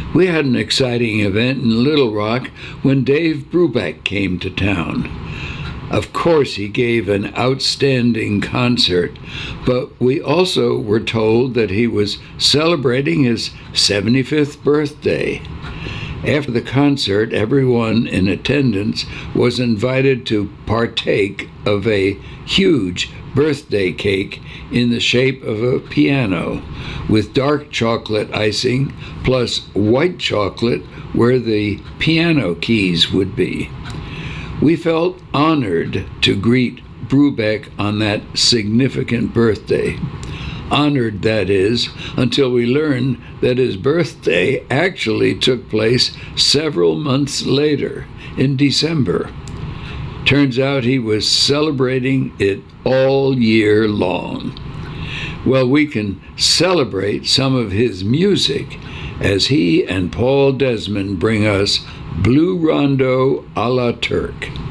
We had an exciting event in Little Rock when Dave Brubeck came to town. Of course, he gave an outstanding concert, but we also were told that he was celebrating his 75th birthday. After the concert, everyone in attendance was invited to partake of a huge birthday cake in the shape of a piano, with dark chocolate icing plus white chocolate where the piano keys would be. We felt honored to greet Brubeck on that significant birthday. Honored, that is, until we learned that his birthday actually took place several months later, in December. Turns out he was celebrating it all year long. Well, we can celebrate some of his music as he and Paul Desmond bring us Blue Rondo a la Turk.